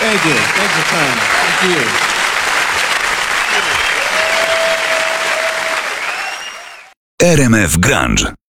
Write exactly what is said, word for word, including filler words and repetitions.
Thank you. Thanks for coming. Thank you. R M F Grunge.